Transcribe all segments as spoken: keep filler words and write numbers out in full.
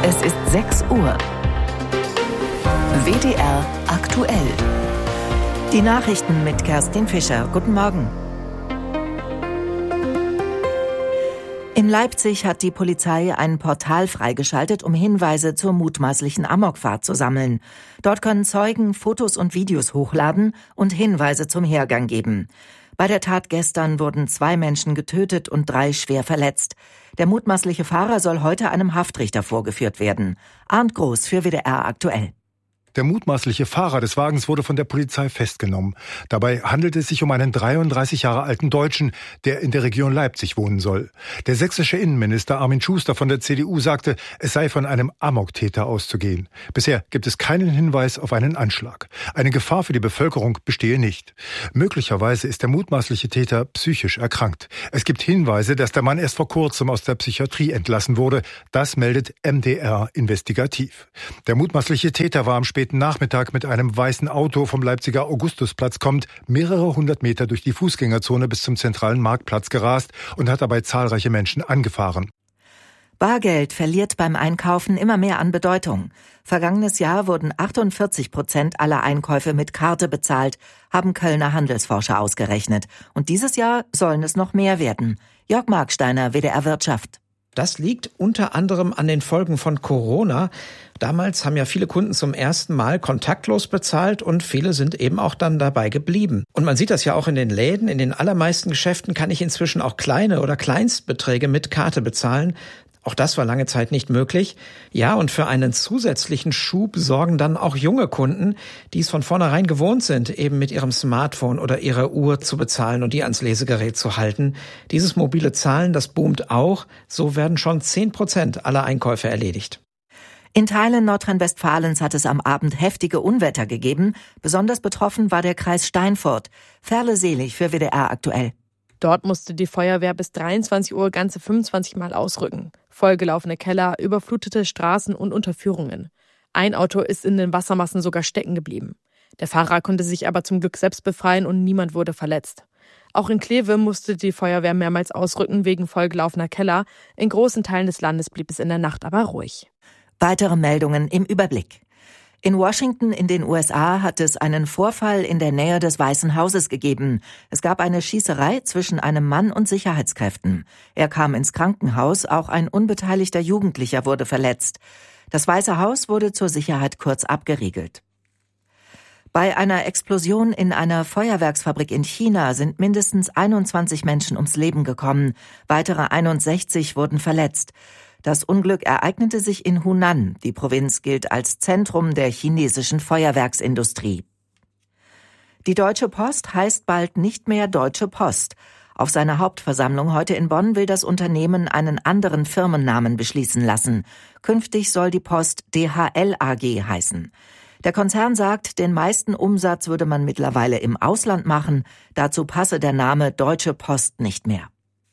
Es ist sechs Uhr. W D R aktuell. Die Nachrichten mit Kerstin Fischer. Guten Morgen. In Leipzig hat die Polizei ein Portal freigeschaltet, um Hinweise zur mutmaßlichen Amokfahrt zu sammeln. Dort können Zeugen Fotos und Videos hochladen und Hinweise zum Hergang geben. Bei der Tat gestern wurden zwei Menschen getötet und drei schwer verletzt. Der mutmaßliche Fahrer soll heute einem Haftrichter vorgeführt werden. Arndt Groß für W D R aktuell. Der mutmaßliche Fahrer des Wagens wurde von der Polizei festgenommen. Dabei handelt es sich um einen dreiunddreißig Jahre alten Deutschen, der in der Region Leipzig wohnen soll. Der sächsische Innenminister Armin Schuster von der C D U sagte, es sei von einem Amoktäter auszugehen. Bisher gibt es keinen Hinweis auf einen Anschlag. Eine Gefahr für die Bevölkerung bestehe nicht. Möglicherweise ist der mutmaßliche Täter psychisch erkrankt. Es gibt Hinweise, dass der Mann erst vor kurzem aus der Psychiatrie entlassen wurde. Das meldet M D R Investigativ. Der mutmaßliche Täter war am späten Nachmittag mit einem weißen Auto vom Leipziger Augustusplatz kommt, mehrere hundert Meter durch die Fußgängerzone bis zum zentralen Marktplatz gerast und hat dabei zahlreiche Menschen angefahren. Bargeld verliert beim Einkaufen immer mehr an Bedeutung. Vergangenes Jahr wurden achtundvierzig Prozent aller Einkäufe mit Karte bezahlt, haben Kölner Handelsforscher ausgerechnet. Und dieses Jahr sollen es noch mehr werden. Jörg Marksteiner, W D R Wirtschaft. Das liegt unter anderem an den Folgen von Corona. Damals haben ja viele Kunden zum ersten Mal kontaktlos bezahlt und viele sind eben auch dann dabei geblieben. Und man sieht das ja auch in den Läden. In den allermeisten Geschäften kann ich inzwischen auch kleine oder Kleinstbeträge mit Karte bezahlen. Auch das war lange Zeit nicht möglich. Ja, und für einen zusätzlichen Schub sorgen dann auch junge Kunden, die es von vornherein gewohnt sind, eben mit ihrem Smartphone oder ihrer Uhr zu bezahlen und die ans Lesegerät zu halten. Dieses mobile Zahlen, das boomt auch. So werden schon zehn Prozent aller Einkäufe erledigt. In Teilen Nordrhein-Westfalens hat es am Abend heftige Unwetter gegeben. Besonders betroffen war der Kreis Steinfurt. Ferle Selig für W D R aktuell. Dort musste die Feuerwehr bis dreiundzwanzig Uhr ganze fünfundzwanzig Mal ausrücken. Vollgelaufene Keller, überflutete Straßen und Unterführungen. Ein Auto ist in den Wassermassen sogar stecken geblieben. Der Fahrer konnte sich aber zum Glück selbst befreien und niemand wurde verletzt. Auch in Kleve musste die Feuerwehr mehrmals ausrücken wegen vollgelaufener Keller. In großen Teilen des Landes blieb es in der Nacht aber ruhig. Weitere Meldungen im Überblick. In Washington in den U S A hat es einen Vorfall in der Nähe des Weißen Hauses gegeben. Es gab eine Schießerei zwischen einem Mann und Sicherheitskräften. Er kam ins Krankenhaus, auch ein unbeteiligter Jugendlicher wurde verletzt. Das Weiße Haus wurde zur Sicherheit kurz abgeriegelt. Bei einer Explosion in einer Feuerwerksfabrik in China sind mindestens einundzwanzig Menschen ums Leben gekommen. Weitere einundsechzig wurden verletzt. Das Unglück ereignete sich in Hunan. Die Provinz gilt als Zentrum der chinesischen Feuerwerksindustrie. Die Deutsche Post heißt bald nicht mehr Deutsche Post. Auf seiner Hauptversammlung heute in Bonn will das Unternehmen einen anderen Firmennamen beschließen lassen. Künftig soll die Post D H L A G heißen. Der Konzern sagt, den meisten Umsatz würde man mittlerweile im Ausland machen. Dazu passe der Name Deutsche Post nicht mehr.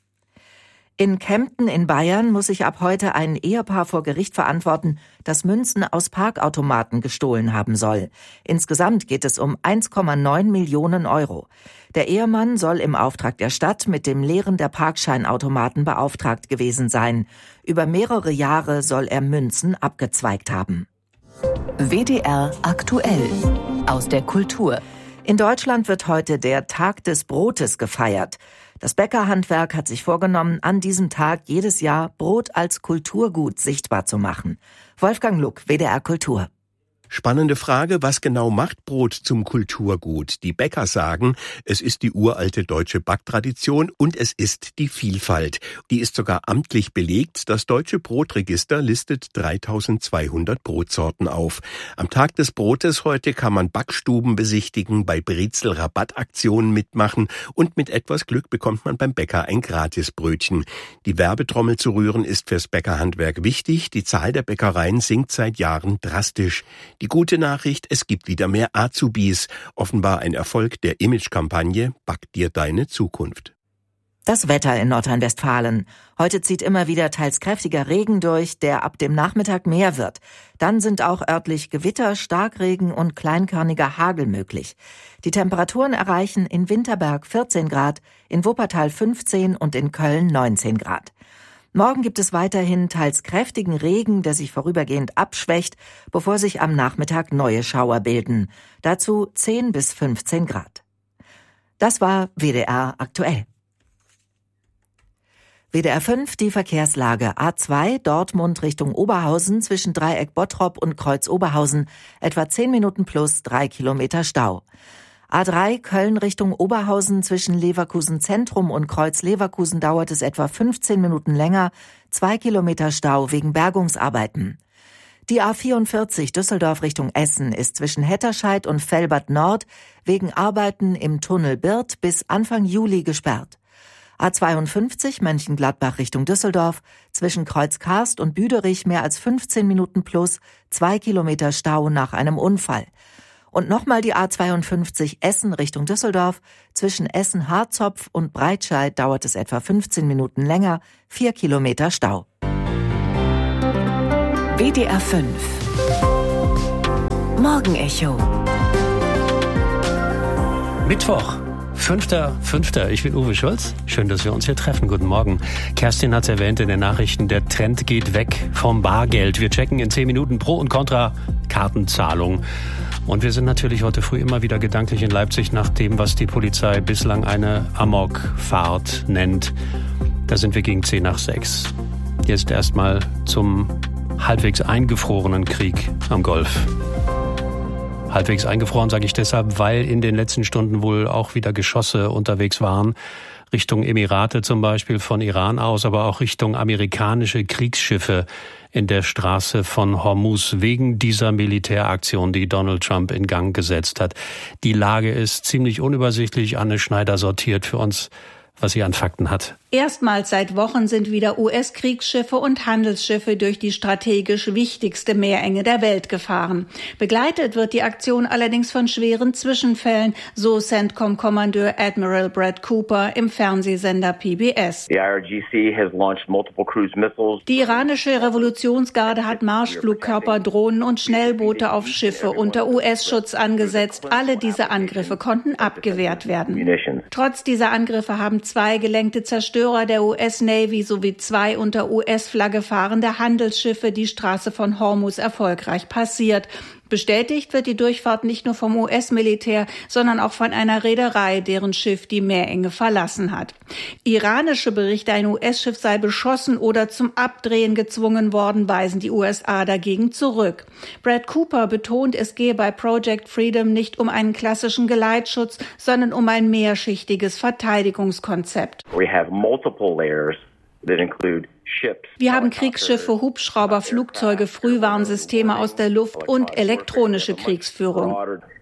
In Kempten in Bayern muss sich ab heute ein Ehepaar vor Gericht verantworten, das Münzen aus Parkautomaten gestohlen haben soll. Insgesamt geht es um eins Komma neun Millionen Euro. Der Ehemann soll im Auftrag der Stadt mit dem Leeren der Parkscheinautomaten beauftragt gewesen sein. Über mehrere Jahre soll er Münzen abgezweigt haben. W D R aktuell aus der Kultur. In Deutschland wird heute der Tag des Brotes gefeiert. Das Bäckerhandwerk hat sich vorgenommen, an diesem Tag jedes Jahr Brot als Kulturgut sichtbar zu machen. Wolfgang Luck, W D R Kultur. Spannende Frage, was genau macht Brot zum Kulturgut? Die Bäcker sagen, es ist die uralte deutsche Backtradition und es ist die Vielfalt. Die ist sogar amtlich belegt. Das Deutsche Brotregister listet dreitausendzweihundert Brotsorten auf. Am Tag des Brotes heute kann man Backstuben besichtigen, bei Brezel-Rabattaktionen mitmachen und mit etwas Glück bekommt man beim Bäcker ein Gratisbrötchen. Die Werbetrommel zu rühren ist fürs Bäckerhandwerk wichtig. Die Zahl der Bäckereien sinkt seit Jahren drastisch. Die gute Nachricht, es gibt wieder mehr Azubis. Offenbar ein Erfolg der Imagekampagne Back dir deine Zukunft. Das Wetter in Nordrhein-Westfalen. Heute zieht immer wieder teils kräftiger Regen durch, der ab dem Nachmittag mehr wird. Dann sind auch örtlich Gewitter, Starkregen und kleinkörniger Hagel möglich. Die Temperaturen erreichen in Winterberg vierzehn Grad, in Wuppertal fünfzehn und in Köln neunzehn Grad. Morgen gibt es weiterhin teils kräftigen Regen, der sich vorübergehend abschwächt, bevor sich am Nachmittag neue Schauer bilden. Dazu zehn bis fünfzehn Grad. Das war W D R aktuell. W D R fünf, die Verkehrslage. A zwei, Dortmund Richtung Oberhausen zwischen Dreieck Bottrop und Kreuz Oberhausen. Etwa zehn Minuten plus drei Kilometer Stau. A drei, Köln Richtung Oberhausen zwischen Leverkusen Zentrum und Kreuz Leverkusen dauert es etwa fünfzehn Minuten länger. Zwei Kilometer Stau wegen Bergungsarbeiten. Die A vierundvierzig, Düsseldorf Richtung Essen, ist zwischen Hetterscheid und Velbert Nord wegen Arbeiten im Tunnel Birth bis Anfang Juli gesperrt. A zweiundfünfzig, Mönchengladbach Richtung Düsseldorf, zwischen Kreuz-Karst und Büderich mehr als fünfzehn Minuten plus, zwei Kilometer Stau nach einem Unfall. Und nochmal die A zweiundfünfzig, Essen Richtung Düsseldorf, zwischen Essen-Harzopf und Breitscheid dauert es etwa fünfzehn Minuten länger, vier Kilometer Stau. W D R fünf Morgenecho. Mittwoch. Fünfter, Fünfter. Ich bin Uwe Schulz. Schön, dass wir uns hier treffen. Guten Morgen. Kerstin hat es erwähnt in den Nachrichten. Der Trend geht weg vom Bargeld. Wir checken in zehn Minuten Pro und Contra Kartenzahlung. Und wir sind natürlich heute früh immer wieder gedanklich in Leipzig nach dem, was die Polizei bislang eine Amokfahrt nennt. Da sind wir gegen zehn nach sechs. Jetzt erstmal zum halbwegs eingefrorenen Krieg am Golf. Halbwegs eingefroren sage ich deshalb, weil in den letzten Stunden wohl auch wieder Geschosse unterwegs waren. Richtung Emirate zum Beispiel von Iran aus, aber auch Richtung amerikanische Kriegsschiffe in der Straße von Hormuz wegen dieser Militäraktion, die Donald Trump in Gang gesetzt hat. Die Lage ist ziemlich unübersichtlich. Anne Schneider sortiert für uns, was sie an Fakten hat. Erstmals seit Wochen sind wieder U S-Kriegsschiffe und Handelsschiffe durch die strategisch wichtigste Meerenge der Welt gefahren. Begleitet wird die Aktion allerdings von schweren Zwischenfällen, so CENTCOM-Kommandeur Admiral Brad Cooper im Fernsehsender P B S. The I R G C has launched multiple cruise missiles. Die iranische Revolutionsgarde hat Marschflugkörper, Drohnen und Schnellboote auf Schiffe unter U S-Schutz angesetzt. Alle diese Angriffe konnten abgewehrt werden. Trotz dieser Angriffe haben zwei gelenkte Zerstörer der U S-Navy sowie zwei unter U S-Flagge fahrende Handelsschiffe die Straße von Hormuz erfolgreich passiert. Bestätigt wird die Durchfahrt nicht nur vom U S-Militär, sondern auch von einer Reederei, deren Schiff die Meerenge verlassen hat. Iranische Berichte, ein U S-Schiff sei beschossen oder zum Abdrehen gezwungen worden, weisen die U S A dagegen zurück. Brad Cooper betont, es gehe bei Project Freedom nicht um einen klassischen Geleitschutz, sondern um ein mehrschichtiges Verteidigungskonzept. We have multiple layers that include Wir haben Kriegsschiffe, Hubschrauber, Flugzeuge, Frühwarnsysteme aus der Luft und elektronische Kriegsführung.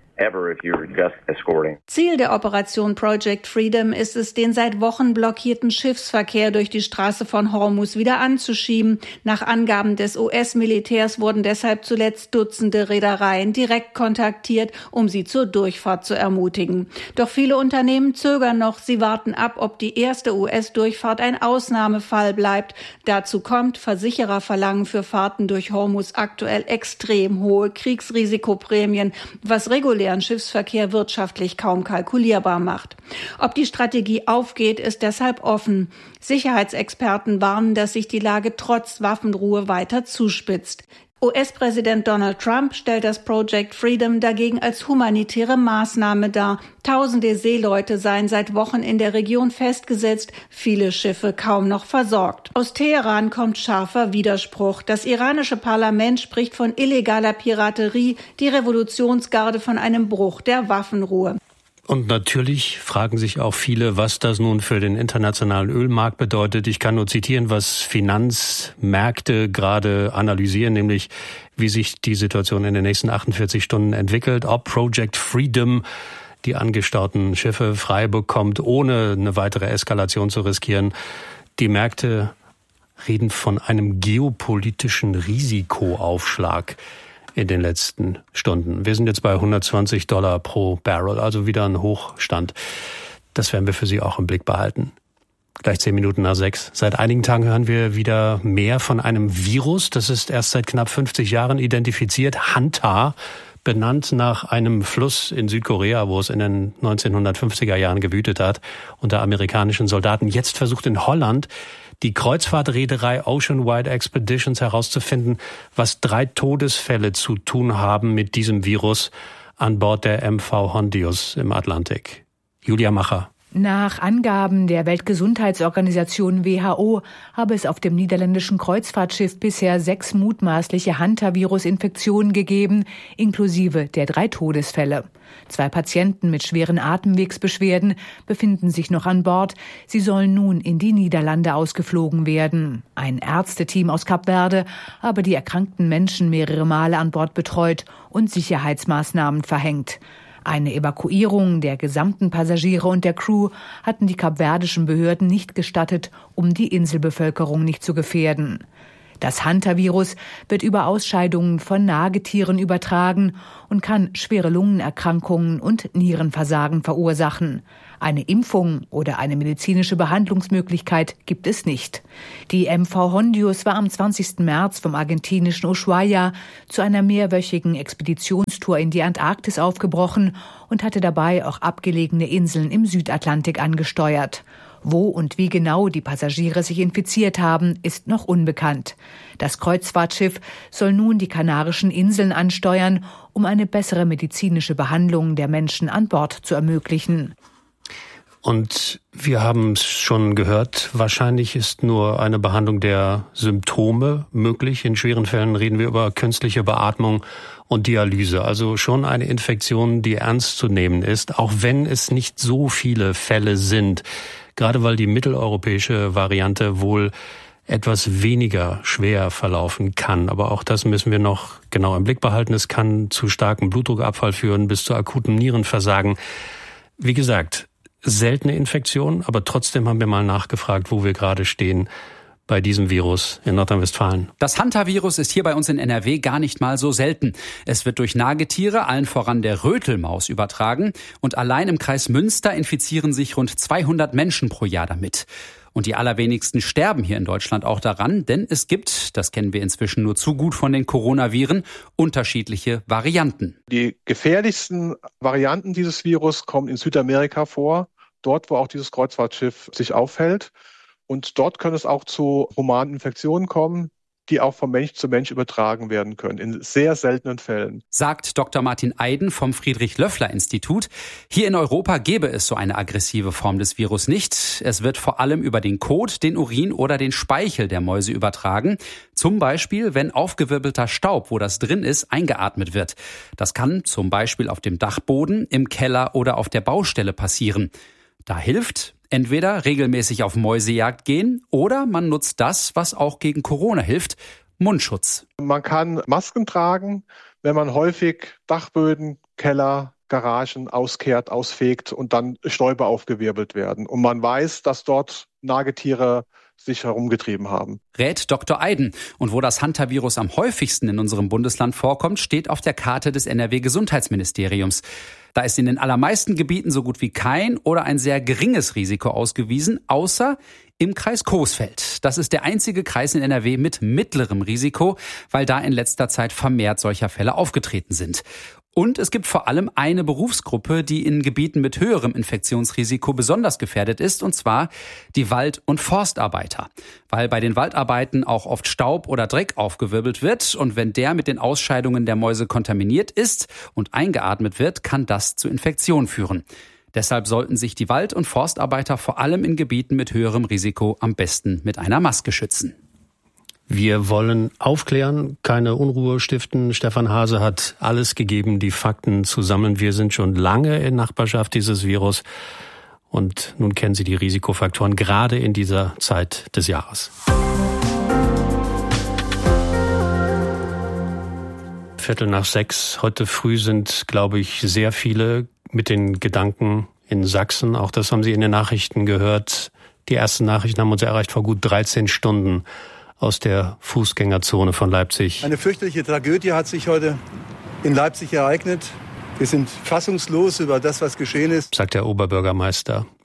Ziel der Operation Project Freedom ist es, den seit Wochen blockierten Schiffsverkehr durch die Straße von Hormuz wieder anzuschieben. Nach Angaben des U S-Militärs wurden deshalb zuletzt Dutzende Reedereien direkt kontaktiert, um sie zur Durchfahrt zu ermutigen. Doch viele Unternehmen zögern noch. Sie warten ab, ob die erste U S-Durchfahrt ein Ausnahmefall bleibt. Dazu kommt, Versicherer verlangen für Fahrten durch Hormuz aktuell extrem hohe Kriegsrisikoprämien, was regulär Schiffsverkehr wirtschaftlich kaum kalkulierbar macht. Ob die Strategie aufgeht, ist deshalb offen. Sicherheitsexperten warnen, dass sich die Lage trotz Waffenruhe weiter zuspitzt. U S-Präsident Donald Trump stellt das Project Freedom dagegen als humanitäre Maßnahme dar. Tausende Seeleute seien seit Wochen in der Region festgesetzt, viele Schiffe kaum noch versorgt. Aus Teheran kommt scharfer Widerspruch. Das iranische Parlament spricht von illegaler Piraterie, die Revolutionsgarde von einem Bruch der Waffenruhe. Und natürlich fragen sich auch viele, was das nun für den internationalen Ölmarkt bedeutet. Ich kann nur zitieren, was Finanzmärkte gerade analysieren, nämlich wie sich die Situation in den nächsten achtundvierzig Stunden entwickelt, ob Project Freedom die angestauten Schiffe frei bekommt, ohne eine weitere Eskalation zu riskieren. Die Märkte reden von einem geopolitischen Risikoaufschlag in den letzten Stunden. Wir sind jetzt bei hundertzwanzig Dollar pro Barrel, also wieder ein Hochstand. Das werden wir für Sie auch im Blick behalten. Gleich zehn Minuten nach sechs. Seit einigen Tagen hören wir wieder mehr von einem Virus. Das ist erst seit knapp fünfzig Jahren identifiziert. Hanta, benannt nach einem Fluss in Südkorea, wo es in den neunzehnhundertfünfziger Jahren gewütet hat, unter amerikanischen Soldaten. Jetzt versucht in Holland die Kreuzfahrtreederei Ocean Wide Expeditions herauszufinden, was drei Todesfälle zu tun haben mit diesem Virus an Bord der M V Hondius im Atlantik. Julia Macher. Nach Angaben der Weltgesundheitsorganisation W H O habe es auf dem niederländischen Kreuzfahrtschiff bisher sechs mutmaßliche Hantavirus-Infektionen gegeben, inklusive der drei Todesfälle. Zwei Patienten mit schweren Atemwegsbeschwerden befinden sich noch an Bord. Sie sollen nun in die Niederlande ausgeflogen werden. Ein Ärzteteam aus Kap Verde habe die erkrankten Menschen mehrere Male an Bord betreut und Sicherheitsmaßnahmen verhängt. Eine Evakuierung der gesamten Passagiere und der Crew hatten die kapverdischen Behörden nicht gestattet, um die Inselbevölkerung nicht zu gefährden. Das Hantavirus wird über Ausscheidungen von Nagetieren übertragen und kann schwere Lungenerkrankungen und Nierenversagen verursachen. Eine Impfung oder eine medizinische Behandlungsmöglichkeit gibt es nicht. Die M V Hondius war am zwanzigsten März vom argentinischen Ushuaia zu einer mehrwöchigen Expeditionstour in die Antarktis aufgebrochen und hatte dabei auch abgelegene Inseln im Südatlantik angesteuert. Wo und wie genau die Passagiere sich infiziert haben, ist noch unbekannt. Das Kreuzfahrtschiff soll nun die Kanarischen Inseln ansteuern, um eine bessere medizinische Behandlung der Menschen an Bord zu ermöglichen. Und wir haben es schon gehört, wahrscheinlich ist nur eine Behandlung der Symptome möglich. In schweren Fällen reden wir über künstliche Beatmung und Dialyse. Also schon eine Infektion, die ernst zu nehmen ist, auch wenn es nicht so viele Fälle sind. Gerade weil die mitteleuropäische Variante wohl etwas weniger schwer verlaufen kann. Aber auch das müssen wir noch genau im Blick behalten. Es kann zu starkem Blutdruckabfall führen, bis zu akutem Nierenversagen. Wie gesagt, seltene Infektion, aber trotzdem haben wir mal nachgefragt, wo wir gerade stehen bei diesem Virus in Nordrhein-Westfalen. Das Hantavirus ist hier bei uns in N R W gar nicht mal so selten. Es wird durch Nagetiere, allen voran der Rötelmaus, übertragen. Und allein im Kreis Münster infizieren sich rund zweihundert Menschen pro Jahr damit. Und die allerwenigsten sterben hier in Deutschland auch daran, denn es gibt, das kennen wir inzwischen nur zu gut von den Coronaviren, unterschiedliche Varianten. Die gefährlichsten Varianten dieses Virus kommen in Südamerika vor, dort, wo auch dieses Kreuzfahrtschiff sich aufhält. Und dort kann es auch zu humanen Infektionen kommen, die auch von Mensch zu Mensch übertragen werden können, in sehr seltenen Fällen. Sagt Doktor Martin Eiden vom Friedrich-Löffler-Institut. Hier in Europa gäbe es so eine aggressive Form des Virus nicht. Es wird vor allem über den Kot, den Urin oder den Speichel der Mäuse übertragen. Zum Beispiel, wenn aufgewirbelter Staub, wo das drin ist, eingeatmet wird. Das kann zum Beispiel auf dem Dachboden, im Keller oder auf der Baustelle passieren. Da hilft entweder regelmäßig auf Mäusejagd gehen oder man nutzt das, was auch gegen Corona hilft, Mundschutz. Man kann Masken tragen, wenn man häufig Dachböden, Keller, Garagen auskehrt, ausfegt und dann Stäube aufgewirbelt werden. Und man weiß, dass dort Nagetiere sich herumgetrieben haben. Rät Doktor Eiden. Und wo das Hantavirus am häufigsten in unserem Bundesland vorkommt, steht auf der Karte des N R W-Gesundheitsministeriums. Da ist in den allermeisten Gebieten so gut wie kein oder ein sehr geringes Risiko ausgewiesen, außer im Kreis Coesfeld. Das ist der einzige Kreis in N R W mit mittlerem Risiko, weil da in letzter Zeit vermehrt solcher Fälle aufgetreten sind. Und es gibt vor allem eine Berufsgruppe, die in Gebieten mit höherem Infektionsrisiko besonders gefährdet ist, und zwar die Wald- und Forstarbeiter. Weil bei den Waldarbeiten auch oft Staub oder Dreck aufgewirbelt wird und wenn der mit den Ausscheidungen der Mäuse kontaminiert ist und eingeatmet wird, kann das zu Infektionen führen. Deshalb sollten sich die Wald- und Forstarbeiter vor allem in Gebieten mit höherem Risiko am besten mit einer Maske schützen. Wir wollen aufklären, keine Unruhe stiften. Stefan Hase hat alles gegeben, die Fakten zu sammeln. Wir sind schon lange in Nachbarschaft dieses Virus und nun kennen Sie die Risikofaktoren, gerade in dieser Zeit des Jahres. Viertel nach sechs. Heute früh sind, glaube ich, sehr viele mit den Gedanken in Sachsen. Auch das haben Sie in den Nachrichten gehört. Die ersten Nachrichten haben uns erreicht vor gut dreizehn Stunden. Aus der Fußgängerzone von Leipzig. Eine fürchterliche Tragödie hat sich heute in Leipzig ereignet. Wir sind fassungslos über das, was geschehen ist, sagt der Oberbürgermeister.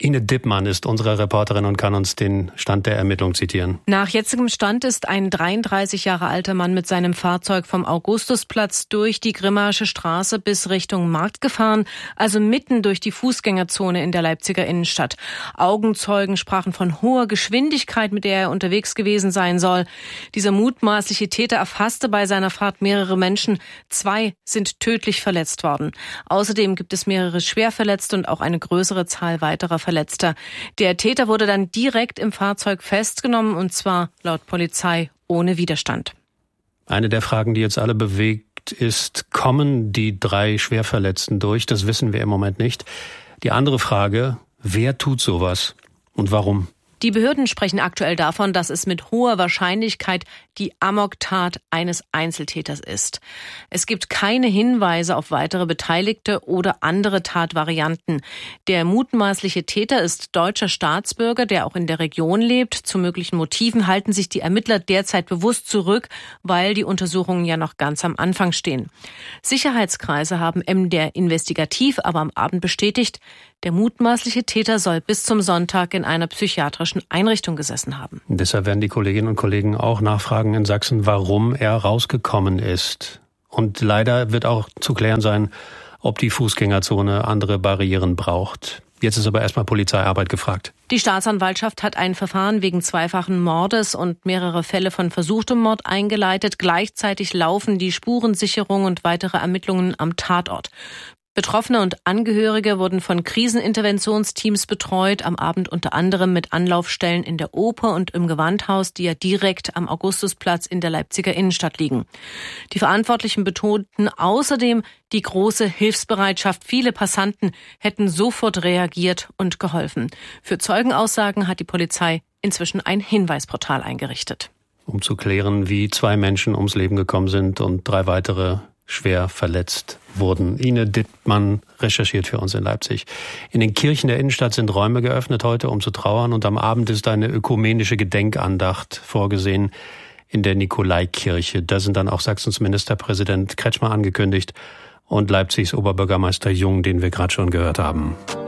Ine Dippmann ist unsere Reporterin und kann uns den Stand der Ermittlung zitieren. Nach jetzigem Stand ist ein dreiunddreißig Jahre alter Mann mit seinem Fahrzeug vom Augustusplatz durch die Grimmaische Straße bis Richtung Markt gefahren, also mitten durch die Fußgängerzone in der Leipziger Innenstadt. Augenzeugen sprachen von hoher Geschwindigkeit, mit der er unterwegs gewesen sein soll. Dieser mutmaßliche Täter erfasste bei seiner Fahrt mehrere Menschen. Zwei sind tödlich verletzt worden. Außerdem gibt es mehrere Schwerverletzte und auch eine größere Zahl weiterer Verletzter. Verletzter. Der Täter wurde dann direkt im Fahrzeug festgenommen und zwar laut Polizei ohne Widerstand. Eine der Fragen, die jetzt alle bewegt, ist, kommen die drei Schwerverletzten durch? Das wissen wir im Moment nicht. Die andere Frage, wer tut sowas und warum? Die Behörden sprechen aktuell davon, dass es mit hoher Wahrscheinlichkeit die Amoktat eines Einzeltäters ist. Es gibt keine Hinweise auf weitere Beteiligte oder andere Tatvarianten. Der mutmaßliche Täter ist deutscher Staatsbürger, der auch in der Region lebt. Zu möglichen Motiven halten sich die Ermittler derzeit bewusst zurück, weil die Untersuchungen ja noch ganz am Anfang stehen. Sicherheitskreise haben M D R investigativ aber am Abend bestätigt, der mutmaßliche Täter soll bis zum Sonntag in einer psychiatrischen Einrichtung gesessen haben. Deshalb werden die Kolleginnen und Kollegen auch nachfragen in Sachsen, warum er rausgekommen ist. Und leider wird auch zu klären sein, ob die Fußgängerzone andere Barrieren braucht. Jetzt ist aber erstmal Polizeiarbeit gefragt. Die Staatsanwaltschaft hat ein Verfahren wegen zweifachen Mordes und mehrere Fälle von versuchtem Mord eingeleitet. Gleichzeitig laufen die Spurensicherung und weitere Ermittlungen am Tatort. Betroffene und Angehörige wurden von Kriseninterventionsteams betreut, am Abend unter anderem mit Anlaufstellen in der Oper und im Gewandhaus, die ja direkt am Augustusplatz in der Leipziger Innenstadt liegen. Die Verantwortlichen betonten außerdem die große Hilfsbereitschaft. Viele Passanten hätten sofort reagiert und geholfen. Für Zeugenaussagen hat die Polizei inzwischen ein Hinweisportal eingerichtet. Um zu klären, wie zwei Menschen ums Leben gekommen sind und drei weitere schwer verletzt wurden. Ine Dittmann recherchiert für uns in Leipzig. In den Kirchen der Innenstadt sind Räume geöffnet heute, um zu trauern. Und am Abend ist eine ökumenische Gedenkandacht vorgesehen in der Nikolaikirche. Da sind dann auch Sachsens Ministerpräsident Kretschmer angekündigt und Leipzigs Oberbürgermeister Jung, den wir gerade schon gehört haben.